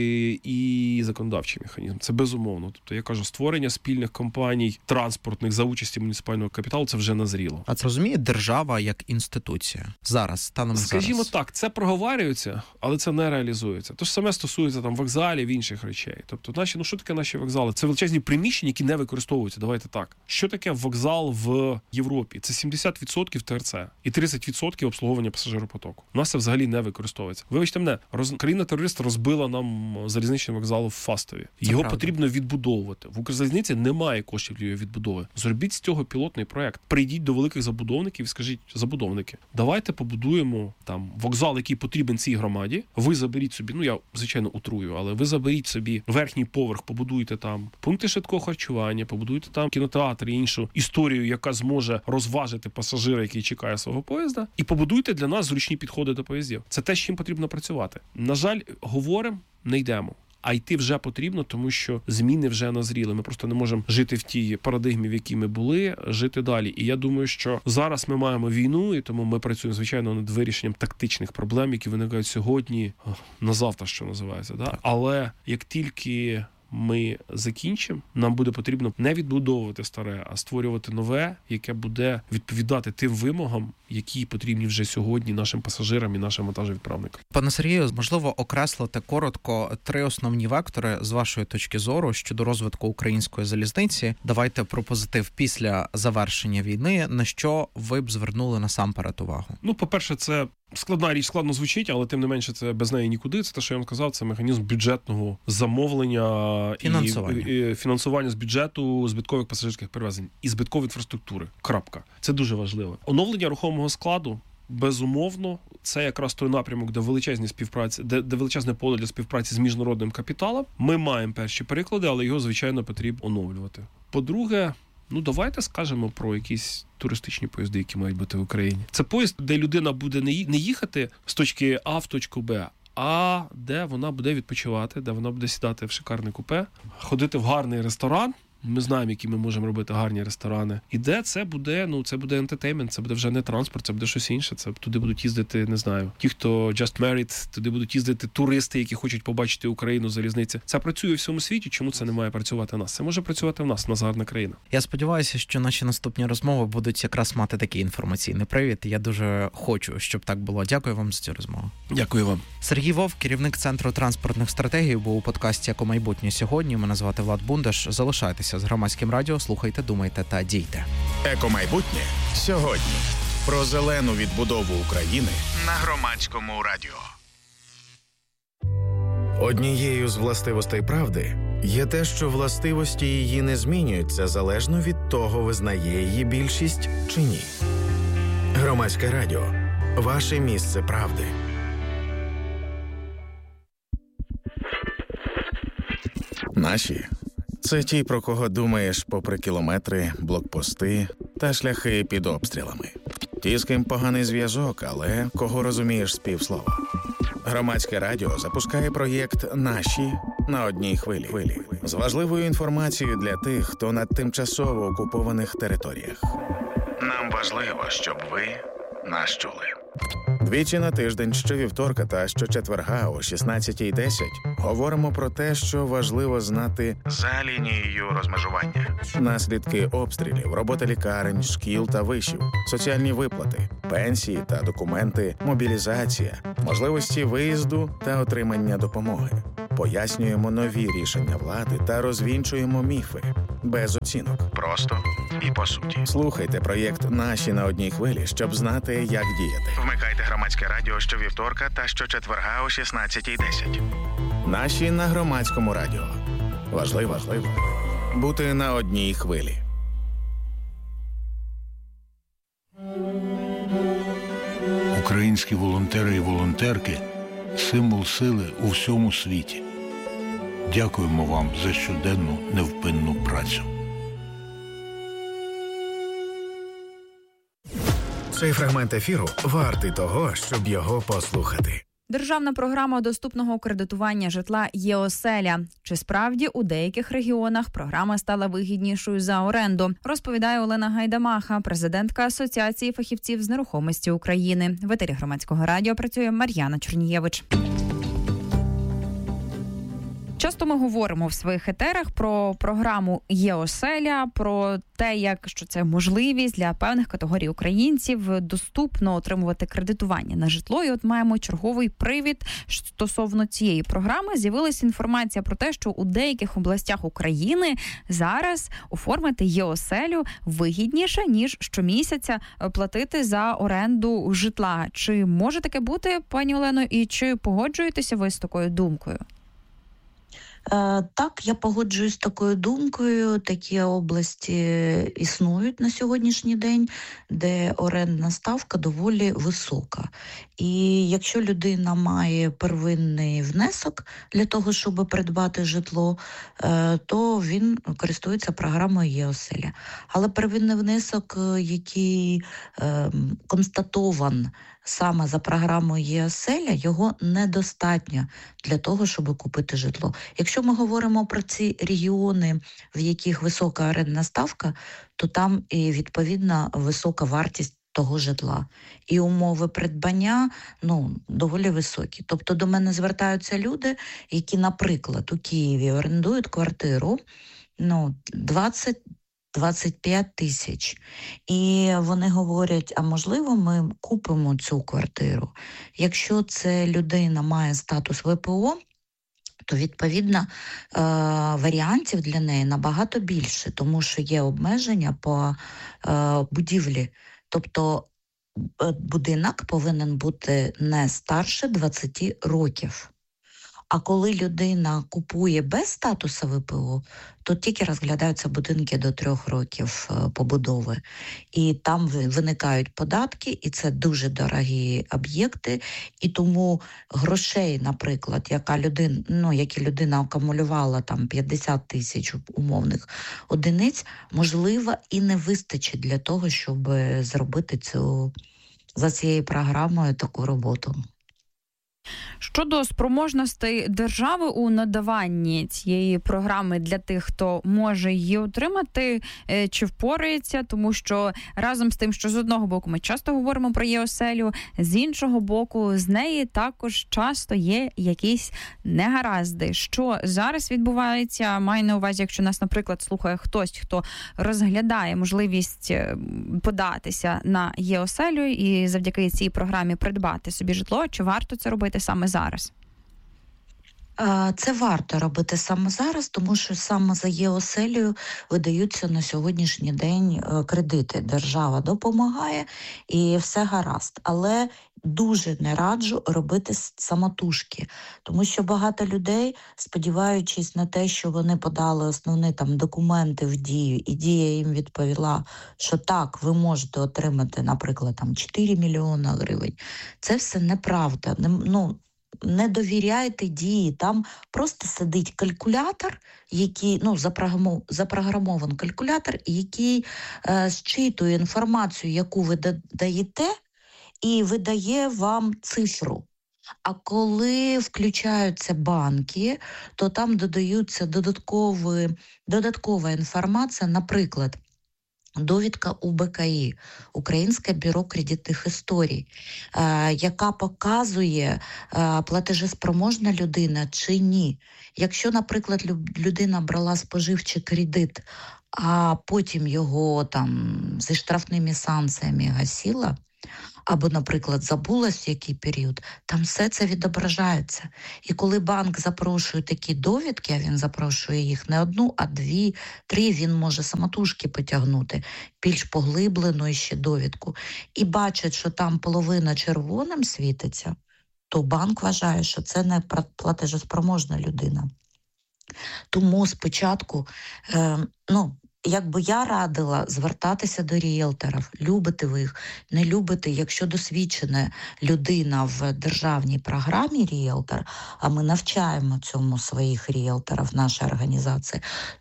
і законодавчий механізм. Це безумовно. Тобто, я кажу, створення спільних компаній транспортних за участі муніципального капіталу – це вже назріло. А це розуміє держава як інституція? Зараз, станом зараз? Скажімо так, це проговорюється, але це не реалізується. То ж саме стосується там вокзалів, інших речей. Тобто, наші, ну що таке наші вокзали? Це величезні приміщення, які не використовуються. Давайте так. Що таке вокзал в Європі? Це сімдесят відсотків ТРЦ і тридцять відсотків обслуговування пасажиропотоку. У нас це взагалі не використовується. Вибачте мене, роз... країна-терорист розбила нам залізничний вокзал в Фастові. Це Його правда. Потрібно відбудовувати. В Укрзалізниці немає коштів для його відбудови. Зробіть з цього пілотний проект. Прийдіть до великих забудовників і скажіть, забудовники, давайте побудуємо там вокзал, який потрібен цій громаді. Ви заберіть собі, ну я, звичайно, утрую, але ви заберіть собі верхній поверх, побудуйте там пункти швидкого харчування, побудуйте там кінотеатр і іншу історію, яка зможе розважити пасажира, який чекає свого поїзда, і побудуйте для нас зручні підходи до поїздів. Це те, з чим потрібно працювати. На жаль, говоримо, не йдемо. А йти вже потрібно, тому що зміни вже назріли. Ми просто не можемо жити в тій парадигмі, в якій ми були, жити далі. І я думаю, що зараз ми маємо війну, і тому ми працюємо, звичайно, над вирішенням тактичних проблем, які виникають сьогодні, на завтра, що називається. Да? Але як тільки ми закінчимо, нам буде потрібно не відбудовувати старе, а створювати нове, яке буде відповідати тим вимогам, які потрібні вже сьогодні нашим пасажирам і нашим вантажовідправникам. Пане Сергію, можливо, окреслити коротко три основні вектори з вашої точки зору щодо розвитку української залізниці. Давайте про позитив після завершення війни. На що ви б звернули насамперед увагу? Ну, по-перше, це складна річ, складно звучить, але тим не менше це без неї нікуди. Це те, що я вам сказав, це механізм бюджетного замовлення фінансування. І, і фінансування з бюджету збиткових пасажирських перевезень і збиткової інфраструктури. Крапка. Це дуже важливо. Оновлення рухомого складу, безумовно, це якраз той напрямок, де величезні співпраці, де, де величезне поле для співпраці з міжнародним капіталом. Ми маємо перші приклади, але його, звичайно, потрібно оновлювати. По-друге, ну, давайте скажемо про якісь туристичні поїзди, які мають бути в Україні. Це поїзд, де людина буде не їхати з точки А в точку Б, а де вона буде відпочивати, де вона буде сідати в шикарне купе, ходити в гарний ресторан, Ми знаємо, які ми можемо робити гарні ресторани. І де це буде, ну, це буде ентертеймент, це буде вже не транспорт, це буде щось інше. Це туди будуть їздити, не знаю, ті, хто just married, туди будуть їздити туристи, які хочуть побачити Україну, залізниці. Це працює в всьому світі, чому це не має працювати в нас? Це може працювати в нас, в нас гарна країна. Я сподіваюся, що наші наступні розмови будуть якраз мати такий інформаційний привід. Я дуже хочу, щоб так було. Дякую вам за цю розмову. Дякую вам. Сергій Вовк, керівник Центру транспортних стратегій, був у подкасті «Екомайбутнє» сьогодні. Мене звати Влад Бундаш. Залишайтеся з Громадським радіо, слухайте, думайте та дійте. Екомайбутнє сьогодні. Про зелену відбудову України на Громадському радіо. Однією з властивостей правди є те, що властивості її не змінюються залежно від того, визнає її більшість чи ні. Громадське радіо. Ваше місце правди. Наші – це ті, про кого думаєш попри кілометри, блокпости та шляхи під обстрілами. Ті, з ким поганий зв'язок, але кого розумієш з півслова. Громадське радіо запускає проєкт «Наші» на одній хвилі. З важливою інформацією для тих, хто на тимчасово окупованих територіях. Нам важливо, щоб ви нас чули. Двічі на тиждень, щовівторка та щочетверга о шістнадцятій десять говоримо про те, що важливо знати за лінією розмежування. Наслідки обстрілів, робота лікарень, шкіл та вишів, соціальні виплати, пенсії та документи, мобілізація, можливості виїзду та отримання допомоги. Пояснюємо нові рішення влади та розвінчуємо міфи. Без оцінок. Просто і по суті. Слухайте проєкт «Наші» на одній хвилі, щоб знати, як діяти. Вмикайте Громадське радіо щовівторка та щочетверга о шістнадцятій десять. «Наші» на Громадському радіо. Важливо, важливо бути на одній хвилі. Українські волонтери і волонтерки – символ сили у всьому світі. Дякуємо вам за щоденну невпинну працю. Цей фрагмент ефіру вартий того, щоб його послухати. Державна програма доступного кредитування житла «Є-оселя». Чи справді у деяких регіонах програма стала вигіднішою за оренду? Розповідає Олена Гайдамаха, президентка Асоціації фахівців з нерухомості України. В етері Громадського радіо працює Мар'яна Чорнієвич. Часто ми говоримо в своїх етерах про програму «Є-оселя», про те, як що це можливість для певних категорій українців доступно отримувати кредитування на житло. І от маємо черговий привід стосовно цієї програми. З'явилася інформація про те, що у деяких областях України зараз оформити «Є-оселю» вигідніше, ніж щомісяця платити за оренду житла. Чи може таке бути, пані Олено, і чи погоджуєтеся ви з такою думкою? Так, я погоджуюсь з такою думкою. Такі області існують на сьогоднішній день, де орендна ставка доволі висока. І якщо людина має первинний внесок для того, щоб придбати житло, то він користується програмою «Є-оселя». Але первинний внесок, який констатован саме за програмою «Є-оселя», його недостатньо для того, щоб купити житло. Якщо ми говоримо про ці регіони, в яких висока орендна ставка, то там і відповідно висока вартість того житла. І умови придбання, ну, доволі високі. Тобто до мене звертаються люди, які, наприклад, у Києві орендують квартиру, ну, двадцять двадцять п'ять тисяч. І вони говорять, а можливо ми купимо цю квартиру. Якщо це людина має статус ВПО, то, відповідно, варіантів для неї набагато більше, тому що є обмеження по будівлі. Тобто будинок повинен бути не старше двадцять років. А коли людина купує без статусу ВПО, то тільки розглядаються будинки до трьох років побудови. І там виникають податки, і це дуже дорогі об'єкти. І тому грошей, наприклад, яка людина, ну, які людина акумулювала там п'ятдесят тисяч умовних одиниць, можливо, і не вистачить для того, щоб зробити цю, за цією програмою таку роботу. Щодо спроможностей держави у надаванні цієї програми для тих, хто може її отримати, чи впорається, тому що разом з тим, що з одного боку ми часто говоримо про ЄОселю, з іншого боку з неї також часто є якісь негаразди. Що зараз відбувається? Маю на увазі, якщо нас, наприклад, слухає хтось, хто розглядає можливість податися на ЄОселю і завдяки цій програмі придбати собі житло, чи варто це робити саме зараз? Це варто робити саме зараз, тому що саме за ЄОселею видаються на сьогоднішній день кредити. Держава допомагає і все гаразд. Але дуже не раджу робити самотужки, тому що багато людей, сподіваючись на те, що вони подали основні там документи в Дію, і Дія їм відповіла, що так, ви можете отримати, наприклад, там чотири мільйони гривень. Це все неправда. Не, ну, не довіряйте Дії, там просто сидить калькулятор, який, ну, запрограмований калькулятор, який е, зчитує інформацію, яку ви даєте, і видає вам цифру. А коли включаються банки, то там додаються додаткові, додаткова інформація, наприклад, довідка У Б К І, Українське бюро кредитних історій, е, яка показує, е, платежеспроможна людина чи ні. Якщо, наприклад, людина брала споживчий кредит, а потім його там зі штрафними санкціями гасила, або, наприклад, забулась в який період, там все це відображається. І коли банк запрошує такі довідки, а він запрошує їх не одну, а дві, три, він може самотужки потягнути, більш поглиблену ще довідку, і бачить, що там половина червоним світиться, то банк вважає, що це не платежеспроможна людина. Тому спочатку, е, ну, якби я радила звертатися до ріелторів, любите ви їх, не любите, якщо досвідчена людина в державній програмі ріелтор, а ми навчаємо цьому своїх ріелторів, нашій організації,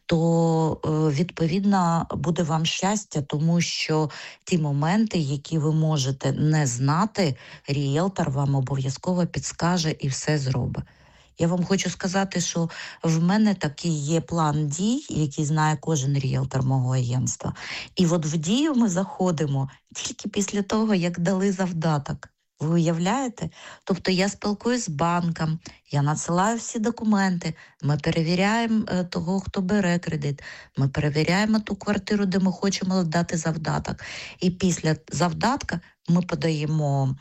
то відповідно буде вам щастя, тому що ті моменти, які ви можете не знати, ріелтор вам обов'язково підскаже і все зробить. Я вам хочу сказати, що в мене такий є план дій, який знає кожен ріелтор мого агентства. І от в Дію ми заходимо тільки після того, як дали завдаток. Ви уявляєте? Тобто я спілкуюсь з банком, я надсилаю всі документи, ми перевіряємо того, хто бере кредит, ми перевіряємо ту квартиру, де ми хочемо дати завдаток. І після завдатка ми подаємо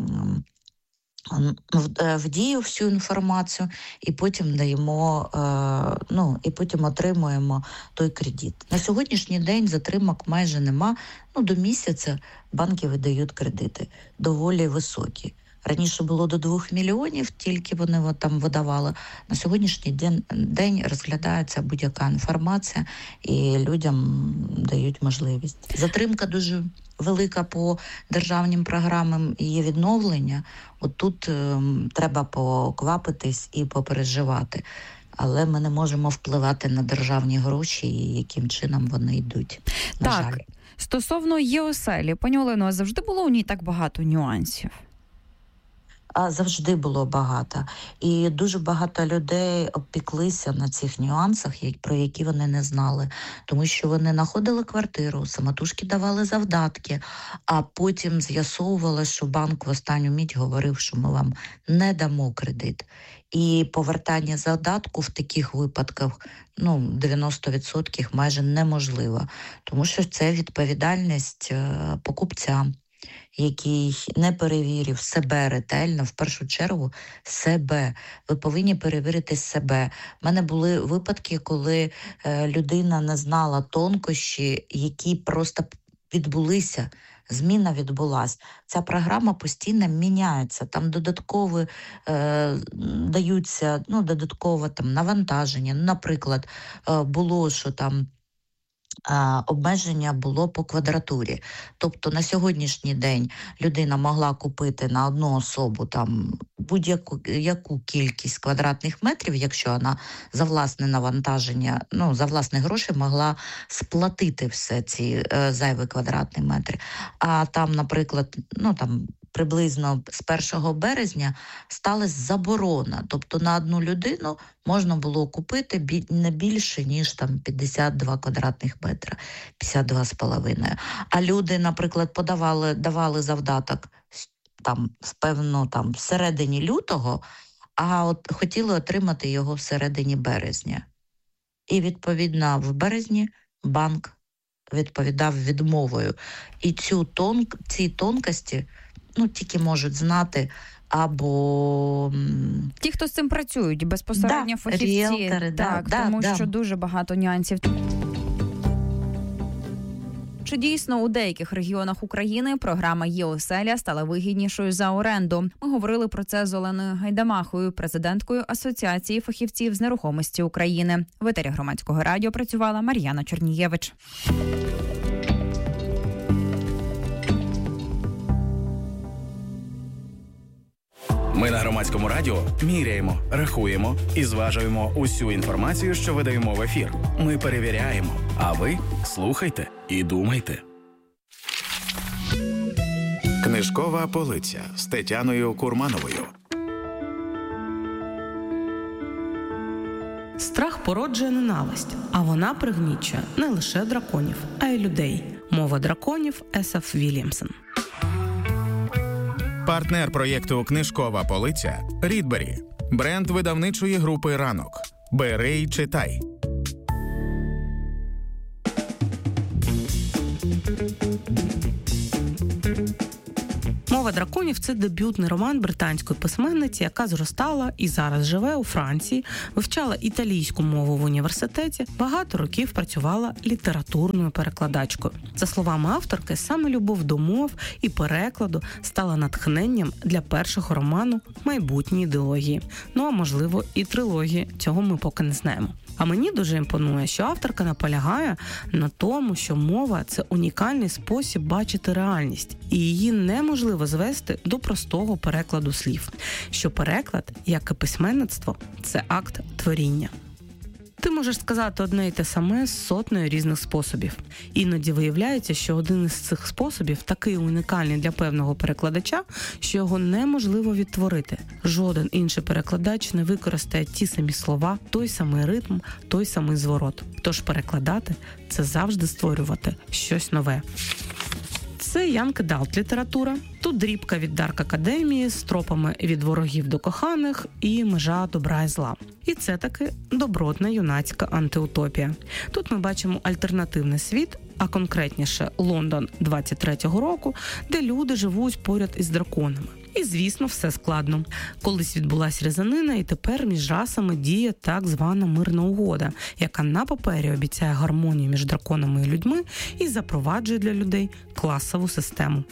в Дію всю інформацію, і потім даємо, ну, і потім отримуємо той кредит. На сьогоднішній день затримок майже нема. Ну, до місяця банки видають кредити доволі високі. Раніше було до двох мільйонів, тільки вони там видавали. На сьогоднішній день, день розглядається будь-яка інформація, і людям дають можливість. Затримка дуже велика по державним програмам є відновлення. От тут е, треба поквапитись і попереживати. Але ми не можемо впливати на державні гроші і яким чином вони йдуть. На так, жаль. Стосовно ЄОселі, пані Олено, завжди було у ній так багато нюансів? А завжди було багато. І дуже багато людей обпіклися на цих нюансах, про які вони не знали. Тому що вони знаходили квартиру, самотужки давали завдатки, а потім з'ясовували, що банк в останню мить говорив, що ми вам не дамо кредит. І повертання завдатку в таких випадках, ну, дев'яносто відсотків майже неможливо. Тому що це відповідальність покупця, який не перевірив себе ретельно, в першу чергу себе. Ви повинні перевірити себе. У мене були випадки, коли е, людина не знала тонкощі, які просто відбулися. Зміна відбулася. Ця програма постійно міняється. Там додаткові е, даються, ну, додаткове там навантаження. Наприклад, е, було, що там обмеження було по квадратурі. Тобто на сьогоднішній день людина могла купити на одну особу там будь-яку яку кількість квадратних метрів, якщо вона за власне навантаження, ну, за власні гроші могла сплатити все ці е, зайві квадратні метри. А там, наприклад, ну там приблизно з першого березня сталася заборона. Тобто на одну людину можна було купити не більше, ніж там п'ятдесят два квадратних метра, п'ятдесят два з половиною. А люди, наприклад, подавали, давали завдаток там, певно, там, всередині лютого, а от хотіли отримати його всередині березня. І, відповідно, в березні банк відповідав відмовою. І цю тон, ці тонкості ну, тільки можуть знати або... Ті, хто з цим працюють, безпосередньо да, фахівці. ріелтори, так, да, тому да, що да. дуже багато нюансів. Чи дійсно у деяких регіонах України програма «Є-оселя» стала вигіднішою за оренду? Ми говорили про це з Оленою Гайдамахою, президенткою Асоціації фахівців з нерухомості України. В етері Громадського радіо працювала Мар'яна Чернієвич. Ми на Громадському радіо міряємо, рахуємо і зважуємо усю інформацію, що видаємо в ефір. Ми перевіряємо, а ви слухайте і думайте. Книжкова полиця з Тетяною Курмановою. Страх породжує ненависть, а вона пригнічує не лише драконів, а й людей. Мова драконів Есаф Вільямсон. Партнер проєкту «Книжкова полиця» – Рідбері. Бренд видавничої групи «Ранок». Бери й читай. «Мова драконів» – це дебютний роман британської письменниці, яка зростала і зараз живе у Франції, вивчала італійську мову в університеті, багато років працювала літературною перекладачкою. За словами авторки, саме любов до мов і перекладу стала натхненням для першого роману майбутньої ідеології. Ну, а можливо, і трилогії. Цього ми поки не знаємо. А мені дуже імпонує, що авторка наполягає на тому, що мова – це унікальний спосіб бачити реальність, і її неможливо звести до простого перекладу слів. Що переклад, як і письменництво, це акт творіння. Ти можеш сказати одне й те саме з сотнею різних способів. Іноді виявляється, що один із цих способів такий унікальний для певного перекладача, що його неможливо відтворити. Жоден інший перекладач не використає ті самі слова, той самий ритм, той самий зворот. Тож перекладати – це завжди створювати щось нове. Це Young Adult література. Тут дрібка від Дарк Академії з тропами від ворогів до коханих і межа добра і зла. І це таки добротна юнацька антиутопія. Тут ми бачимо альтернативний світ, а конкретніше Лондон двадцять третього року, де люди живуть поряд із драконами. І, звісно, все складно. Колись відбулася різанина, і тепер між расами діє так звана мирна угода, яка на папері обіцяє гармонію між драконами і людьми і запроваджує для людей класову систему.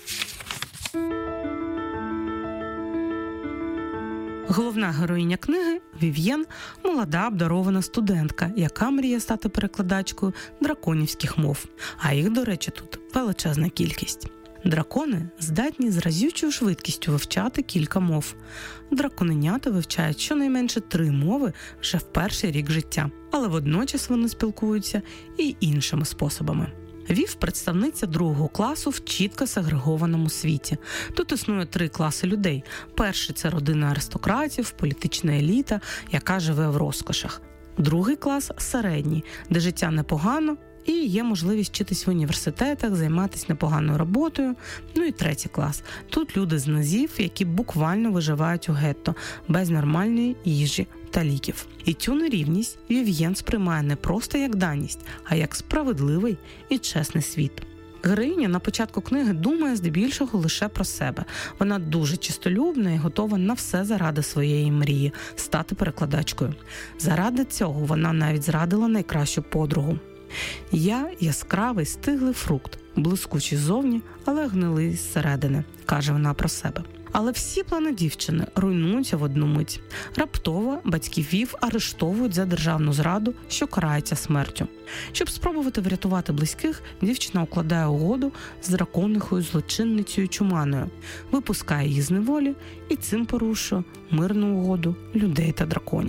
Головна героїня книги – Вів'єн, молода обдарована студентка, яка мріє стати перекладачкою драконівських мов. А їх, до речі, тут величезна кількість. Дракони здатні з разючою швидкістю вивчати кілька мов. Драконенята вивчають щонайменше три мови вже в перший рік життя, але водночас вони спілкуються і іншими способами. Вів – представниця другого класу в чітко сегрегованому світі. Тут існує три класи людей. Перший – це родина аристократів, політична еліта, яка живе в розкошах. Другий клас – середній, де життя непогано, і є можливість вчитись в університетах, займатися непоганою роботою. Ну і третій клас. Тут люди з низів, які буквально виживають у гетто, без нормальної їжі та ліків. І цю нерівність Вів'єн сприймає не просто як даність, а як справедливий і чесний світ. Героїня на початку книги думає здебільшого лише про себе. Вона дуже чистолюбна і готова на все заради своєї мрії – стати перекладачкою. Заради цього вона навіть зрадила найкращу подругу. «Я – яскравий, стиглий фрукт, блискучий ззовні, але гнилий зсередини», – каже вона про себе. Але всі плани дівчини руйнуються в одну мить. Раптово батьків Вів арештовують за державну зраду, що карається смертю. Щоб спробувати врятувати близьких, дівчина укладає угоду з драконихою злочинницею Чуманою, випускає її з неволі і цим порушує мирну угоду людей та драконів.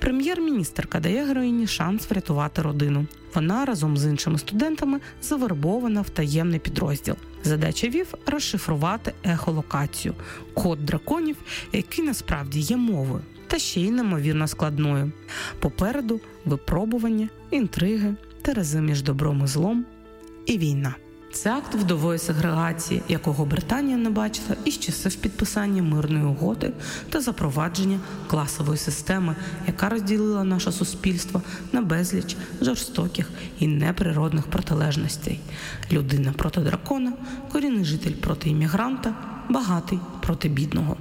Прем'єр-міністерка дає героїні шанс врятувати родину. Вона разом з іншими студентами завербована в таємний підрозділ. Задача ВІВ – розшифрувати ехолокацію – код драконів, який насправді є мовою, та ще й неймовірно складною. Попереду – випробування, інтриги, терези між добром і злом і війна. Це акт вдової сегрегації, якого Британія не бачила із часів підписання мирної угоди та запровадження класової системи, яка розділила наше суспільство на безліч жорстоких і неприродних протилежностей. Людина проти дракона, корінний житель проти іммігранта, багатий проти бідного.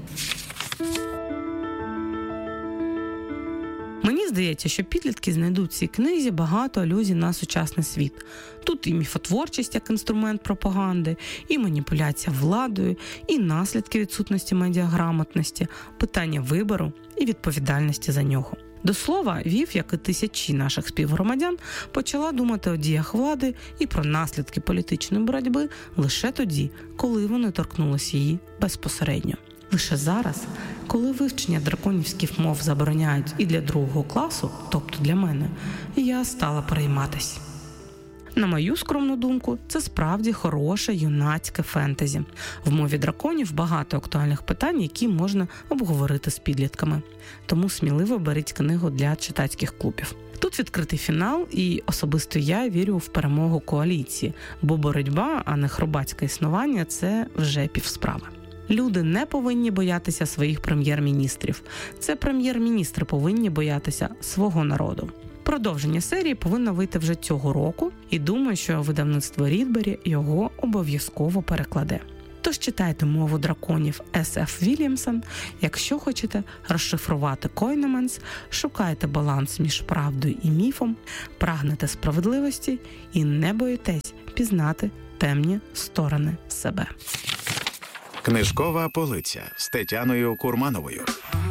Мені здається, що підлітки знайдуть в цій книзі багато алюзій на сучасний світ. Тут і міфотворчість як інструмент пропаганди, і маніпуляція владою, і наслідки відсутності медіаграмотності, питання вибору і відповідальності за нього. До слова, ВІВ, як і тисячі наших співгромадян, почала думати о діях влади і про наслідки політичної боротьби лише тоді, коли вони торкнулися її безпосередньо. Лише зараз, коли вивчення драконівських мов забороняють і для другого класу, тобто для мене, я стала перейматись. На мою скромну думку, це справді хороше юнацьке фентезі. В мові драконів багато актуальних питань, які можна обговорити з підлітками. Тому сміливо беріть книгу для читацьких клубів. Тут відкритий фінал, і особисто я вірю в перемогу коаліції, бо боротьба, а не хробацьке існування – це вже півсправи. Люди не повинні боятися своїх прем'єр-міністрів. Це прем'єр-міністри повинні боятися свого народу. Продовження серії повинно вийти вже цього року, і думаю, що видавництво Рідбері його обов'язково перекладе. Тож читайте «Мову драконів» Ес Еф Вільямсон, якщо хочете розшифрувати Койнеманс, шукайте баланс між правдою і міфом, прагнете справедливості і не боїтесь пізнати темні сторони себе. Книжкова полиця з Тетяною Курмановою.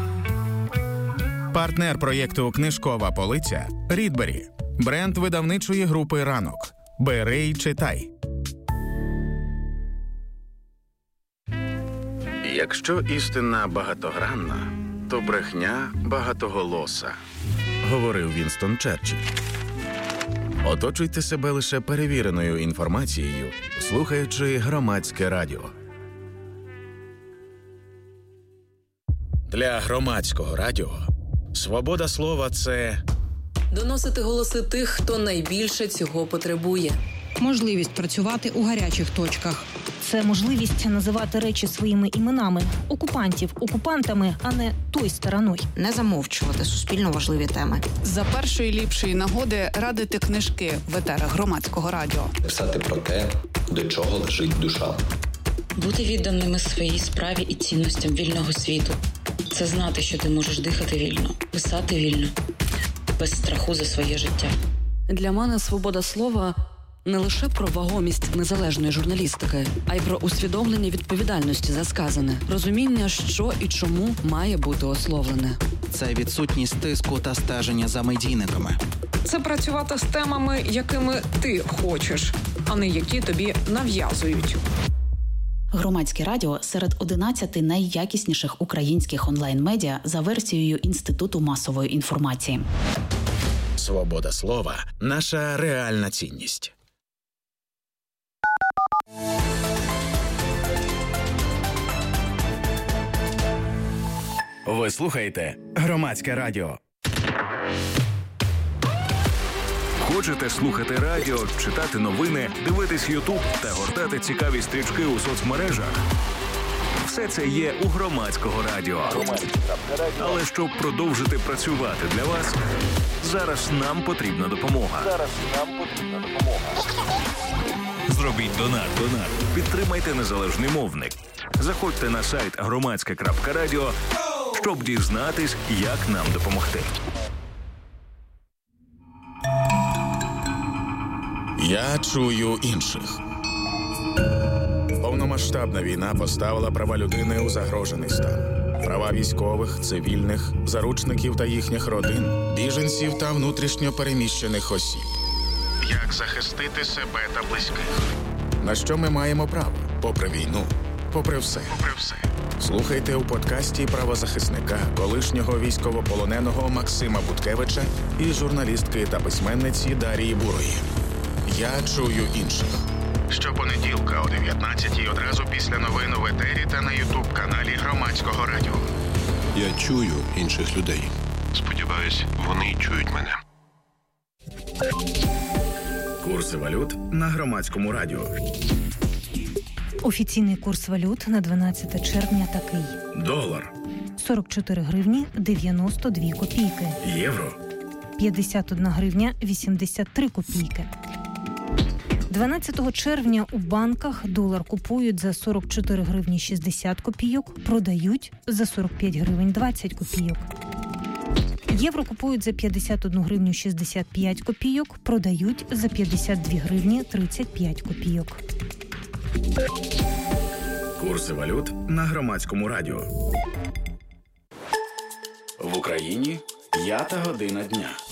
Партнер проєкту «Книжкова полиця» – Рідбері. Бренд видавничої групи «Ранок». Бери й читай. Якщо істина багатогранна, то брехня багатоголоса, говорив Вінстон Черчилль. Оточуйте себе лише перевіреною інформацією, слухаючи Громадське радіо. Для Громадського радіо свобода слова – це доносити голоси тих, хто найбільше цього потребує. Можливість працювати у гарячих точках. Це можливість називати речі своїми іменами. Окупантів окупантами, а не той стороною. Не замовчувати суспільно важливі теми. За першої ліпшої нагоди радити книжки в етерах Громадського радіо. Писати про те, до чого лежить душа. Бути відданими своїй справі і цінностям вільного світу. Це знати, що ти можеш дихати вільно, писати вільно, без страху за своє життя. Для мене свобода слова – не лише про вагомість незалежної журналістики, а й про усвідомлення відповідальності за сказане, розуміння, що і чому має бути ословлене. Це відсутність тиску та стеження за медійниками. Це працювати з темами, якими ти хочеш, а не які тобі нав'язують. Громадське радіо серед одинадцяти найякісніших українських онлайн-медіа за версією Інституту масової інформації. Свобода слова – наша реальна цінність. Ви слухаєте Громадське радіо. Хочете слухати радіо, читати новини, дивитись Ютуб та гортати цікаві стрічки у соцмережах? Все це є у Громадського радіо. Але щоб продовжити працювати для вас, зараз нам потрібна допомога. Зараз нам потрібна допомога. Зробіть донат. Донат. Підтримайте незалежний мовник. Заходьте на сайт громадське крапка радіо, щоб дізнатись, як нам допомогти. Я чую інших. Повномасштабна війна поставила права людини у загрожений стан. Права військових, цивільних, заручників та їхніх родин, біженців та внутрішньо переміщених осіб. Як захистити себе та близьких? На що ми маємо право, попри війну? Попри все. Попри все. Слухайте у подкасті правозахисника, колишнього військовополоненого Максима Буткевича і журналістки та письменниці Дарії Бурої. «Я чую інших». Щопонеділка о дев'ятнадцятій одразу після новин у етері та на ютуб-каналі Громадського радіо. Я чую інших людей. Сподіваюсь, вони чують мене. Курси валют на Громадському радіо. Офіційний курс валют на дванадцяте червня такий. Долар. сорок чотири гривні дев'яносто дві копійки. Євро. п'ятдесят одна гривня вісімдесят три копійки. дванадцятого червня у банках долар купують за сорок чотири гривні шістдесят копійок, продають за сорок п'ять гривень двадцять копійок. Євро купують за п'ятдесят одну гривню шістдесят п'ять копійок, продають за п'ятдесят дві гривні тридцять п'ять копійок. Курси валют на Громадському радіо. В Україні п'ята година дня.